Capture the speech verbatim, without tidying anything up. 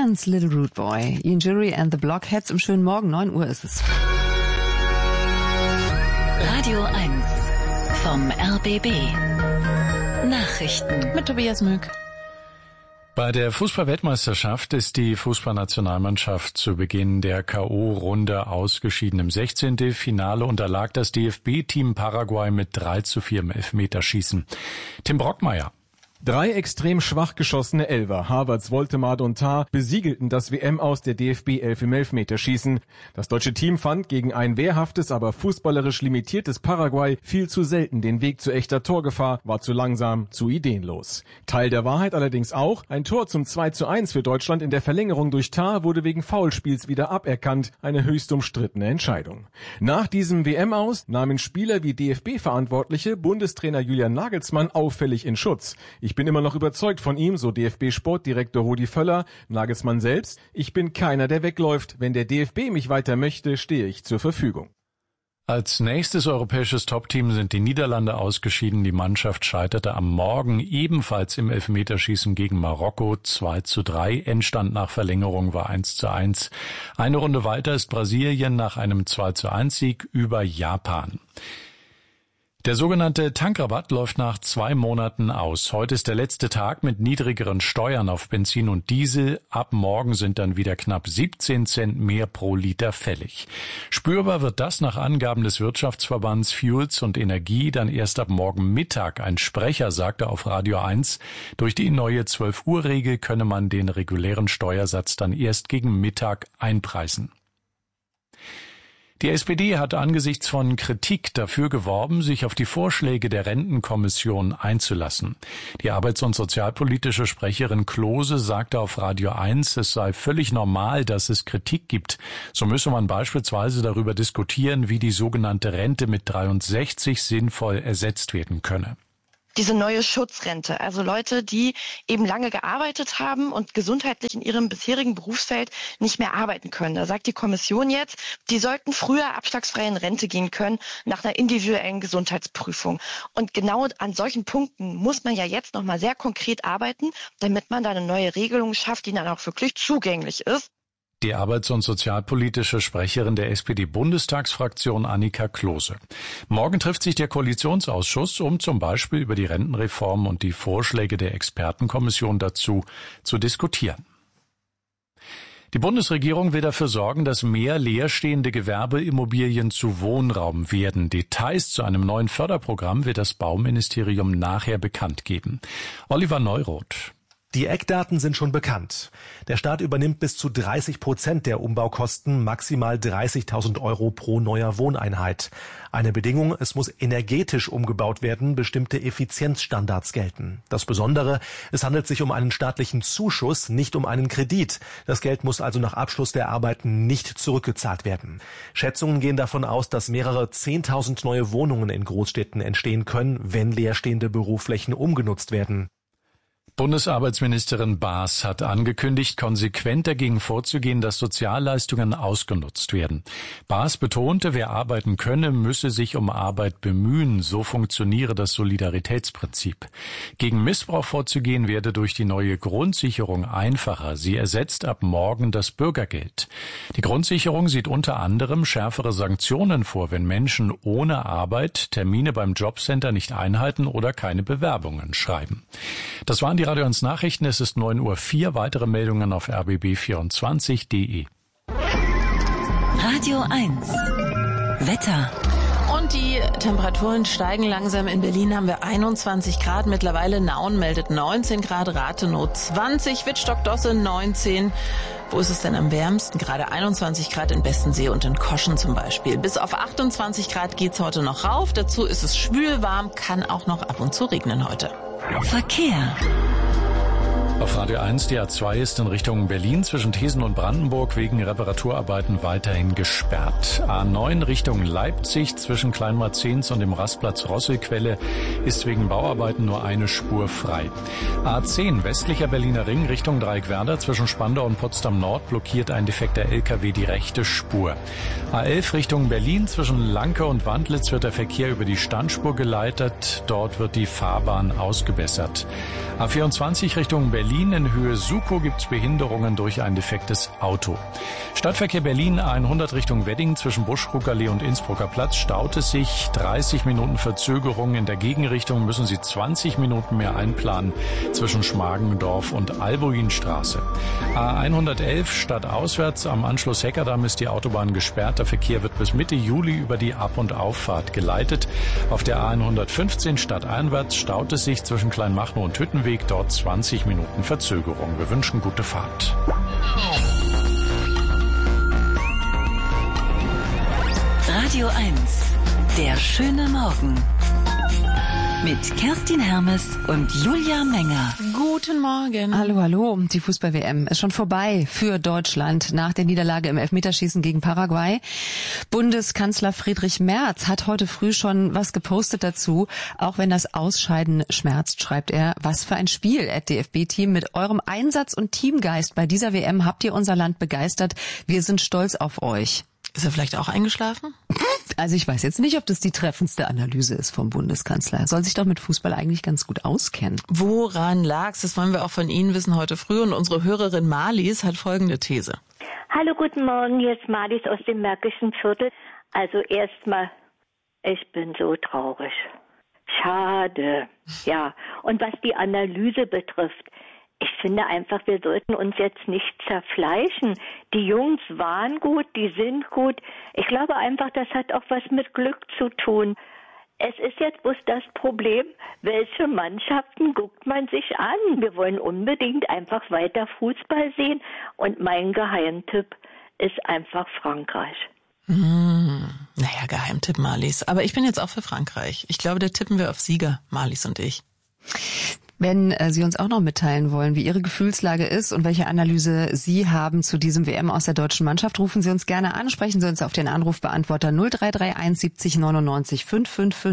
Dance, Little Rude Boy. Ian Jury and the Blockheads im schönen Morgen, neun Uhr ist es. Radio eins vom R B B. Nachrichten mit Tobias Mück. Bei der Fußball-Weltmeisterschaft ist die Fußballnationalmannschaft zu Beginn der K O-Runde ausgeschieden. Im sechzehnten Finale unterlag das D F B-Team Paraguay mit drei zu vier im Elfmeterschießen. Tim Brockmeier. Drei extrem schwach geschossene Elfer, Havertz, Woltemade und Tah, besiegelten das W M-Aus der D F B elf im Elfmeterschießen. Das deutsche Team fand gegen ein wehrhaftes, aber fußballerisch limitiertes Paraguay viel zu selten den Weg zu echter Torgefahr, war zu langsam, zu ideenlos. Teil der Wahrheit allerdings auch, ein Tor zum zwei zu eins für Deutschland in der Verlängerung durch Tah wurde wegen Foulspiels wieder aberkannt, eine höchst umstrittene Entscheidung. Nach diesem W M-Aus nahmen Spieler wie D F B-Verantwortliche Bundestrainer Julian Nagelsmann auffällig in Schutz. Ich bin immer noch überzeugt von ihm, so D F B-Sportdirektor Rudi Völler. Nagelsmann selbst: Ich bin keiner, der wegläuft. Wenn der D F B mich weiter möchte, stehe ich zur Verfügung. Als nächstes europäisches Top-Team sind die Niederlande ausgeschieden. Die Mannschaft scheiterte am Morgen ebenfalls im Elfmeterschießen gegen Marokko zwei zu drei. Endstand nach Verlängerung war eins zu eins. Eine Runde weiter ist Brasilien nach einem zwei zu eins Sieg über Japan. Der sogenannte Tankrabatt läuft nach zwei Monaten aus. Heute ist der letzte Tag mit niedrigeren Steuern auf Benzin und Diesel. Ab morgen sind dann wieder knapp siebzehn Cent mehr pro Liter fällig. Spürbar wird das nach Angaben des Wirtschaftsverbands Fuels und Energie dann erst ab morgen Mittag. Ein Sprecher sagte auf Radio eins, durch die neue zwölf Uhr Regel könne man den regulären Steuersatz dann erst gegen Mittag einpreisen. Die S P D hat angesichts von Kritik dafür geworben, sich auf die Vorschläge der Rentenkommission einzulassen. Die arbeits- und sozialpolitische Sprecherin Klose sagte auf Radio eins, es sei völlig normal, dass es Kritik gibt. So müsse man beispielsweise darüber diskutieren, wie die sogenannte Rente mit dreiundsechzig sinnvoll ersetzt werden könne. Diese neue Schutzrente, also Leute, die eben lange gearbeitet haben und gesundheitlich in ihrem bisherigen Berufsfeld nicht mehr arbeiten können. Da sagt die Kommission jetzt, die sollten früher abschlagsfrei in Rente gehen können nach einer individuellen Gesundheitsprüfung. Und genau an solchen Punkten muss man ja jetzt nochmal sehr konkret arbeiten, damit man da eine neue Regelung schafft, die dann auch wirklich zugänglich ist. Die arbeits- und sozialpolitische Sprecherin der S P D-Bundestagsfraktion Annika Klose. Morgen trifft sich der Koalitionsausschuss, um zum Beispiel über die Rentenreform und die Vorschläge der Expertenkommission dazu zu diskutieren. Die Bundesregierung will dafür sorgen, dass mehr leerstehende Gewerbeimmobilien zu Wohnraum werden. Details zu einem neuen Förderprogramm wird das Bauministerium nachher bekannt geben. Oliver Neuroth. Die Eckdaten sind schon bekannt. Der Staat übernimmt bis zu dreißig Prozent der Umbaukosten, maximal dreißigtausend Euro pro neuer Wohneinheit. Eine Bedingung, es muss energetisch umgebaut werden, bestimmte Effizienzstandards gelten. Das Besondere, es handelt sich um einen staatlichen Zuschuss, nicht um einen Kredit. Das Geld muss also nach Abschluss der Arbeiten nicht zurückgezahlt werden. Schätzungen gehen davon aus, dass mehrere zehntausend neue Wohnungen in Großstädten entstehen können, wenn leerstehende Büroflächen umgenutzt werden. Bundesarbeitsministerin Baas hat angekündigt, konsequent dagegen vorzugehen, dass Sozialleistungen ausgenutzt werden. Baas betonte, wer arbeiten könne, müsse sich um Arbeit bemühen. So funktioniere das Solidaritätsprinzip. Gegen Missbrauch vorzugehen werde durch die neue Grundsicherung einfacher. Sie ersetzt ab morgen das Bürgergeld. Die Grundsicherung sieht unter anderem schärfere Sanktionen vor, wenn Menschen ohne Arbeit Termine beim Jobcenter nicht einhalten oder keine Bewerbungen schreiben. Das waren die Radio eins Nachrichten. Es ist neun Uhr vier. Weitere Meldungen auf r b b vierundzwanzig punkt d e. Radio eins Wetter. Und die Temperaturen steigen langsam. In Berlin haben wir einundzwanzig Grad. Mittlerweile Nauen meldet neunzehn Grad, Rathenow zwanzig, Wittstock-Dosse neunzehn. Wo ist es denn am wärmsten? Gerade einundzwanzig Grad in Bestensee und in Koschen zum Beispiel. Bis auf achtundzwanzig Grad geht's heute noch rauf. Dazu ist es schwül warm, kann auch noch ab und zu regnen heute. Verkehr. Auf Radio eins, die A zwei ist in Richtung Berlin zwischen Thesen und Brandenburg wegen Reparaturarbeiten weiterhin gesperrt. A neun Richtung Leipzig zwischen Kleinmarzens und dem Rastplatz Rosselquelle ist wegen Bauarbeiten nur eine Spur frei. A zehn westlicher Berliner Ring Richtung Dreieckwerder zwischen Spandau und Potsdam Nord blockiert ein defekter L K W die rechte Spur. A elf Richtung Berlin zwischen Lanke und Wandlitz wird der Verkehr über die Standspur geleitet. Dort wird die Fahrbahn ausgebessert. A vierundzwanzig Richtung Berlin Berlin. In Höhe Sukow gibt's Behinderungen durch ein defektes Auto. Stadtverkehr Berlin hundert Richtung Wedding zwischen Buschruckerlee und Innsbrucker Platz staut es sich. dreißig Minuten Verzögerung. In der Gegenrichtung müssen Sie zwanzig Minuten mehr einplanen zwischen Schmargendorf und Albuinstraße. A hundertelf stadtauswärts am Anschluss Heckerdamm ist die Autobahn gesperrt. Der Verkehr wird bis Mitte Juli über die Ab- und Auffahrt geleitet. Auf der A hundertfünfzehn stadteinwärts staut es sich zwischen Kleinmachnow und Hüttenweg. Dort zwanzig Minuten Verzögerung. Wir wünschen gute Fahrt. Radio eins. Der schöne Morgen. Mit Kerstin Hermes und Julia Menger. Guten Morgen. Hallo, hallo. Die Fußball-W M ist schon vorbei für Deutschland nach der Niederlage im Elfmeterschießen gegen Paraguay. Bundeskanzler Friedrich Merz hat heute früh schon was gepostet dazu. Auch wenn das Ausscheiden schmerzt, schreibt er, was für ein Spiel, D F B-Team. Mit eurem Einsatz und Teamgeist bei dieser W M habt ihr unser Land begeistert. Wir sind stolz auf euch. Ist er vielleicht auch eingeschlafen? Also ich weiß jetzt nicht, ob das die treffendste Analyse ist vom Bundeskanzler. Er soll sich doch mit Fußball eigentlich ganz gut auskennen. Woran lag's? Das wollen wir auch von Ihnen wissen heute früh. Und unsere Hörerin Marlies hat folgende These. Hallo, guten Morgen. Hier ist Marlies aus dem Märkischen Viertel. Also erstmal, ich bin so traurig. Schade. Ja, und was die Analyse betrifft, ich finde einfach, wir sollten uns jetzt nicht zerfleischen. Die Jungs waren gut, die sind gut. Ich glaube einfach, das hat auch was mit Glück zu tun. Es ist jetzt bloß das Problem, welche Mannschaften guckt man sich an? Wir wollen unbedingt einfach weiter Fußball sehen. Und mein Geheimtipp ist einfach Frankreich. Hm, naja, Geheimtipp, Marlies. Aber ich bin jetzt auch für Frankreich. Ich glaube, da tippen wir auf Sieger, Marlies und ich. Wenn äh, Sie uns auch noch mitteilen wollen, wie Ihre Gefühlslage ist und welche Analyse Sie haben zu diesem W M aus der deutschen Mannschaft, rufen Sie uns gerne an, sprechen Sie uns auf den Anrufbeantworter null drei drei eins siebzig neunundneunzig fünfhundertfünfundfünfzig.